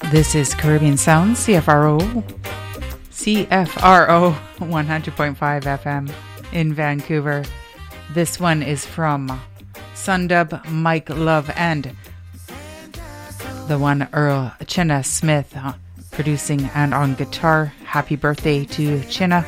This is Caribbean Sound, CFRO 100.5 FM in Vancouver. This one is from Sundub, Mike Love, and the one Earl Chinna Smith producing and on guitar. Happy birthday to Chinna.